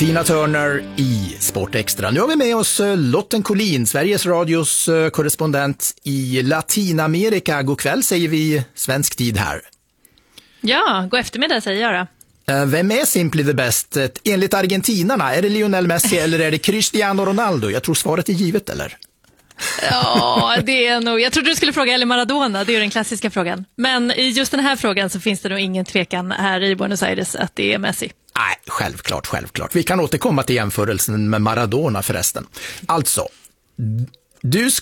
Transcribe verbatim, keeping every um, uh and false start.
Tina Turner i Sport Extra. Nu har vi med oss Lotten Collin, Sveriges Radios korrespondent i Latinamerika. God kväll säger vi svensk tid här. Ja, god eftermiddag säger jag då. Vem är simply the best? Enligt argentinarna, är det Lionel Messi eller är det Cristiano Ronaldo? Jag tror svaret är givet, eller? Ja, det är nog. Jag trodde du skulle fråga eller Maradona, det är ju den klassiska frågan. Men i just den här frågan så finns det nog ingen tvekan här i Buenos Aires att det är Messi. Nej, självklart, självklart. Vi kan återkomma till jämförelsen med Maradona förresten. Alltså, du ska